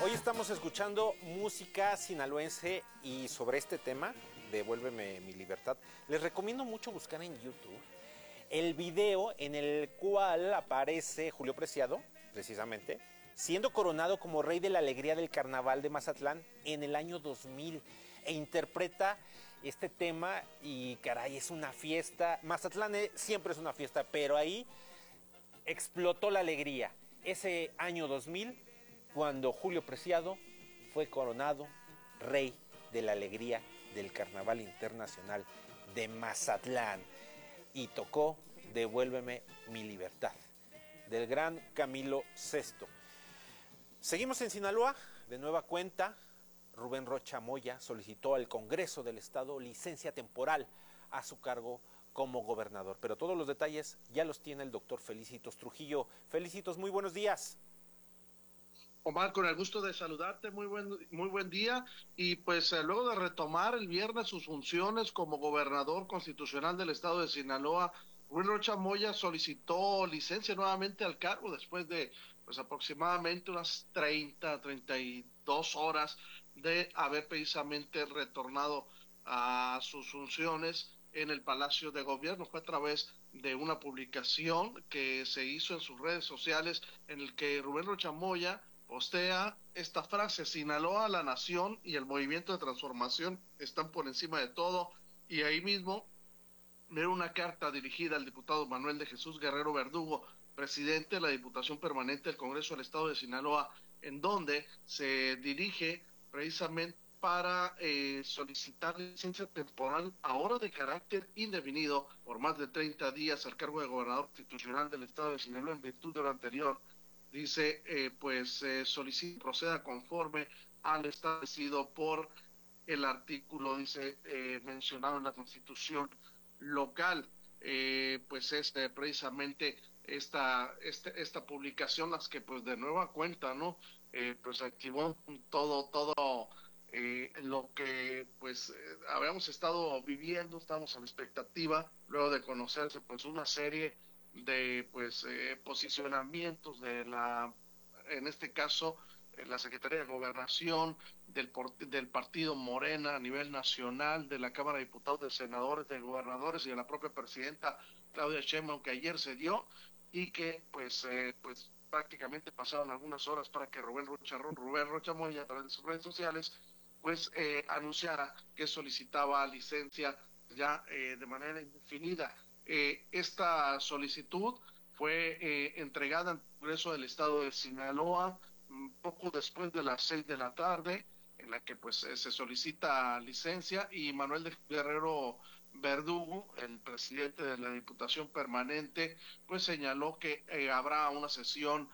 Hoy estamos escuchando música sinaloense y sobre este tema, Devuélveme mi libertad, les recomiendo mucho buscar en YouTube el video en el cual aparece Julio Preciado, precisamente, siendo coronado como rey de la alegría del carnaval de Mazatlán en el año 2000 e interpreta este tema y caray, es una fiesta. Mazatlán siempre es una fiesta, pero ahí explotó la alegría. Ese año 2000, cuando Julio Preciado fue coronado rey de la alegría del Carnaval Internacional de Mazatlán y tocó Devuélveme mi libertad, del gran Camilo VI. Seguimos en Sinaloa, de nueva cuenta. Rubén Rocha Moya solicitó al Congreso del Estado licencia temporal a su cargo como gobernador. Pero todos los detalles ya los tiene el doctor Felicitos Trujillo. Felicitos, muy buenos días. Omar, con el gusto de saludarte, muy buen día. Y pues luego de retomar el viernes sus funciones como gobernador constitucional del estado de Sinaloa, Rubén Rocha Moya solicitó licencia nuevamente al cargo después de pues aproximadamente unas 32 horas de haber precisamente retornado a sus funciones en el Palacio de Gobierno. Fue a través de una publicación que se hizo en sus redes sociales en el que Rubén Rocha Moya postea esta frase: Sinaloa, la nación y el movimiento de transformación están por encima de todo. Y ahí mismo veo una carta dirigida al diputado Manuel de Jesús Guerrero Verdugo, presidente de la Diputación Permanente del Congreso del Estado de Sinaloa, en donde se dirige precisamente para solicitar licencia temporal ahora de carácter indefinido por más de 30 días al cargo de gobernador constitucional del Estado de Sinaloa en virtud de lo anterior. Dice, solicita proceda conforme al establecido por el artículo, dice, mencionado en la Constitución local. Pues precisamente esta publicación, las que pues de nueva cuenta, ¿no? Pues activó todo lo que pues habíamos estado viviendo. Estamos a la expectativa luego de conocerse pues una serie de pues posicionamientos de en este caso la Secretaría de Gobernación, del partido Morena a nivel nacional, de la Cámara de Diputados, de Senadores, de Gobernadores y de la propia presidenta Claudia Sheinbaum, que ayer se dio, y que pues prácticamente pasaron algunas horas para que Rubén Rocha Moya, a través de sus redes sociales, pues anunciara que solicitaba licencia ya de manera indefinida. Esta solicitud fue entregada al Congreso del Estado de Sinaloa poco después de las 6 de la tarde, en la que pues se solicita licencia, y Manuel de Guerrero Verdugo, el presidente de la Diputación Permanente, pues señaló que habrá una sesión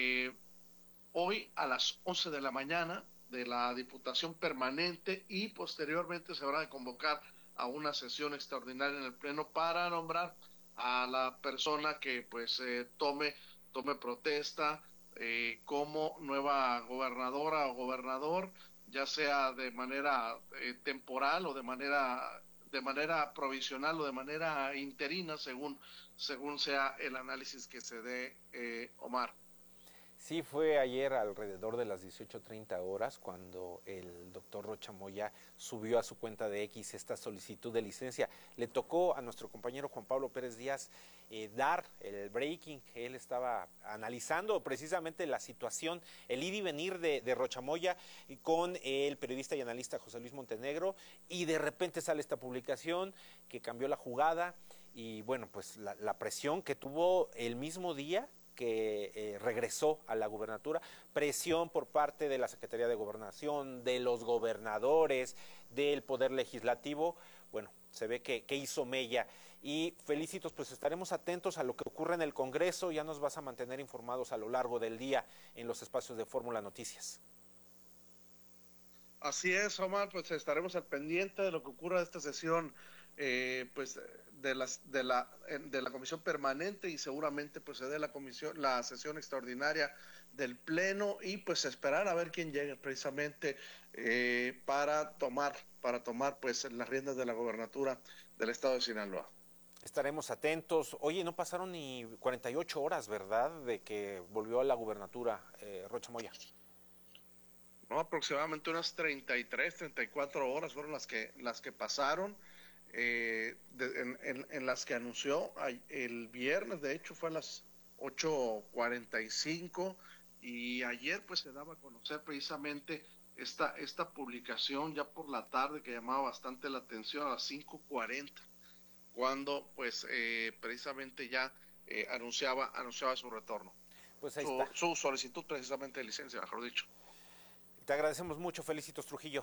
hoy a las 11 de la mañana de la Diputación Permanente, y posteriormente se habrá de convocar a una sesión extraordinaria en el Pleno para nombrar a la persona que pues tome protesta como nueva gobernadora o gobernador, ya sea de manera temporal o de manera provisional o de manera interina, según sea el análisis que se dé, Omar. Sí, fue ayer alrededor de las 18:30 horas cuando el doctor Rocha Moya subió a su cuenta de X esta solicitud de licencia. Le tocó a nuestro compañero Juan Pablo Pérez Díaz dar el breaking, que él estaba analizando precisamente la situación, el ir y venir de Rocha Moya con el periodista y analista José Luis Montenegro, y de repente sale esta publicación que cambió la jugada y bueno, pues la presión que tuvo el mismo día que regresó a la gubernatura, presión por parte de la Secretaría de Gobernación, de los gobernadores, del Poder Legislativo. Bueno, se ve que hizo mella. Y Felicitos, pues estaremos atentos a lo que ocurre en el Congreso. Ya nos vas a mantener informados a lo largo del día en los espacios de Fórmula Noticias. Así es, Omar, pues estaremos al pendiente de lo que ocurra de esta sesión, pues de la comisión permanente, y seguramente pues se dé la sesión extraordinaria del pleno, y pues esperar a ver quién llegue precisamente para tomar pues las riendas de la gobernatura del estado de Sinaloa. Estaremos atentos. Oye, no pasaron ni 48 horas, ¿verdad?, de que volvió a la gubernatura Rocha Moya. ¿no? Aproximadamente unas 33, 34 horas fueron las que pasaron, en las que anunció el viernes, de hecho fue a las 8:45, y ayer pues se daba a conocer precisamente esta publicación ya por la tarde, que llamaba bastante la atención, a las 5:40, cuando pues precisamente ya anunciaba su retorno, Pues ahí está. su solicitud precisamente de licencia, mejor dicho. Te agradecemos mucho, Felicitos Trujillo.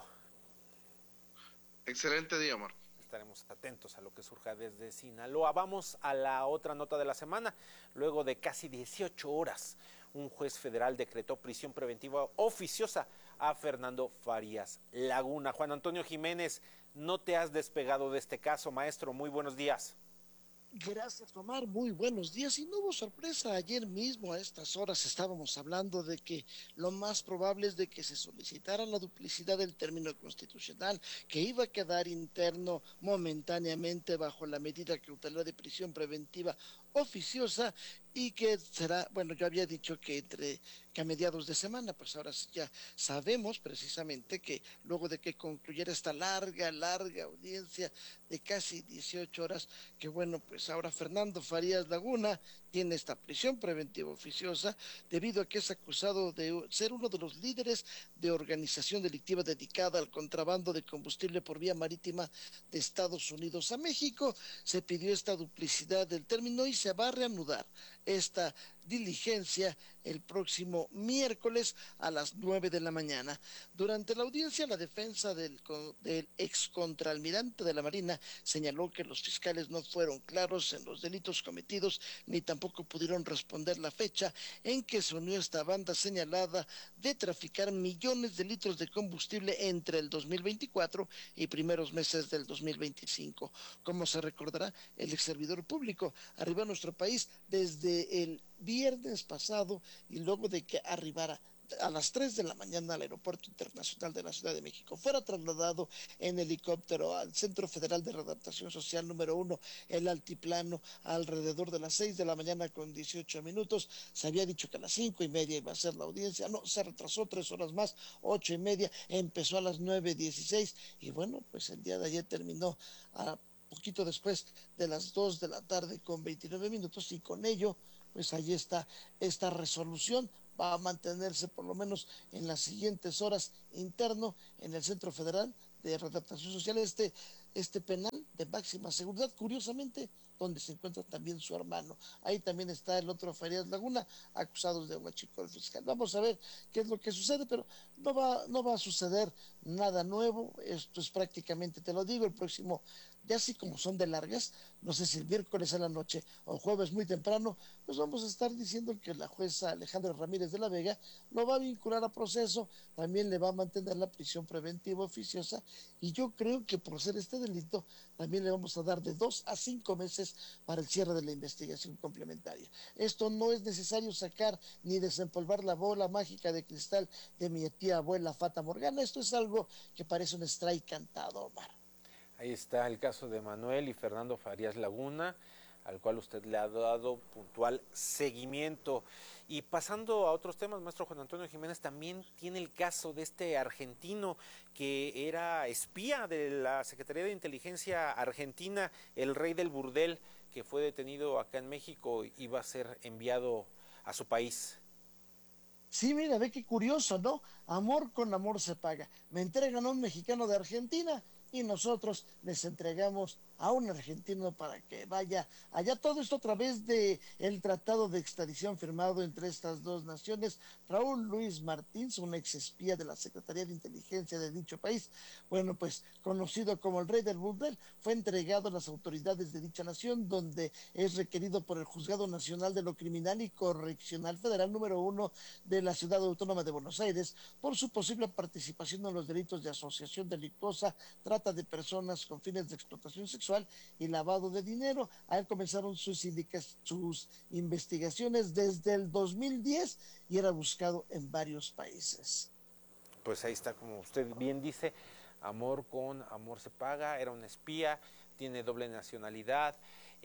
Excelente día, Omar. Estaremos atentos a lo que surja desde Sinaloa. Vamos a la otra nota de la semana. Luego de casi 18 horas, un juez federal decretó prisión preventiva oficiosa a Fernando Farías Laguna. Juan Antonio Jiménez, no te has despegado de este caso, maestro. Muy buenos días. Gracias, Omar. Muy buenos días. Y no hubo sorpresa. Ayer mismo a estas horas estábamos hablando de que lo más probable es de que se solicitara la duplicidad del término constitucional, que iba a quedar interno momentáneamente bajo la medida cautelar de prisión preventiva oficiosa, y que será, bueno, yo había dicho que a mediados de semana, pues ahora sí ya sabemos precisamente que luego de que concluyera esta larga audiencia de casi 18 horas, que bueno, pues ahora Fernando Farías Laguna tiene esta prisión preventiva oficiosa debido a que es acusado de ser uno de los líderes de organización delictiva dedicada al contrabando de combustible por vía marítima de Estados Unidos a México. Se pidió esta duplicidad del término y se va a reanudar esta diligencia el próximo miércoles a las 9 de la mañana. Durante la audiencia, la defensa del excontraalmirante de la Marina señaló que los fiscales no fueron claros en los delitos cometidos, ni tampoco pudieron responder la fecha en que se unió esta banda señalada de traficar millones de litros de combustible entre el 2024 y primeros meses del 2025. Como se recordará, el ex servidor público arribó a nuestro país desde el viernes pasado, y luego de que arribara a las 3 de la mañana al Aeropuerto Internacional de la Ciudad de México, fuera trasladado en helicóptero al Centro Federal de Readaptación Social número 1, el Altiplano, alrededor de las 6 de la mañana con 18 minutos. Se había dicho que a las 5:30 iba a ser la audiencia, no, se retrasó 3 horas más, 8:30, empezó a las 9:16, y bueno, pues el día de ayer terminó a poquito después de las 2 de la tarde con 29 minutos, y con ello, pues ahí está esta resolución. Va a mantenerse por lo menos en las siguientes horas interno en el Centro Federal de Readaptación Social, este penal de máxima seguridad, curiosamente, donde se encuentra también su hermano. Ahí también está el otro Farías Laguna, acusados de huachicol fiscal. Vamos a ver qué es lo que sucede, pero no va a suceder nada nuevo. Esto es prácticamente, te lo digo, el próximo, ya así como son de largas, no sé si el miércoles a la noche o jueves muy temprano, pues vamos a estar diciendo que la jueza Alejandra Ramírez de la Vega lo va a vincular a proceso, también le va a mantener la prisión preventiva oficiosa, y yo creo que por ser este delito también le vamos a dar de 2 a 5 meses para el cierre de la investigación complementaria. Esto no es necesario sacar ni desempolvar la bola mágica de cristal de mi tía abuela Fata Morgana. Esto es algo que parece un strike cantado, Omar. Ahí está el caso de Manuel y Fernando Farías Laguna, al cual usted le ha dado puntual seguimiento. Y pasando a otros temas, maestro Juan Antonio Jiménez, también tiene el caso de este argentino que era espía de la Secretaría de Inteligencia Argentina, el rey del burdel, que fue detenido acá en México, iba a ser enviado a su país. Sí, mira, ve qué curioso, ¿no? Amor con amor se paga. Me entregan a un mexicano de Argentina y nosotros les entregamos a un argentino para que vaya allá. Todo esto a través de el tratado de extradición firmado entre estas dos naciones. Raúl Luis Martins, un ex espía de la Secretaría de Inteligencia de dicho país, bueno, pues conocido como el rey del burdel, fue entregado a las autoridades de dicha nación, donde es requerido por el Juzgado Nacional de lo Criminal y Correccional Federal número 1 de la Ciudad Autónoma de Buenos Aires por su posible participación en los delitos de asociación delictuosa, trata de personas con fines de explotación sexual y lavado de dinero. A él comenzaron sus investigaciones desde el 2010 y era buscado en varios países. Pues ahí está, como usted bien dice, amor con amor se paga, era un espía, tiene doble nacionalidad,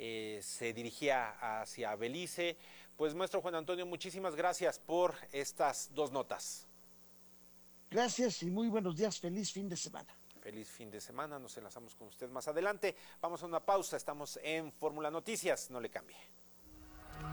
se dirigía hacia Belice. Pues maestro Juan Antonio, muchísimas gracias por estas dos notas. Gracias y muy buenos días, feliz fin de semana. Feliz fin de semana, nos enlazamos con usted más adelante. Vamos a una pausa, estamos en Fórmula Noticias, no le cambie.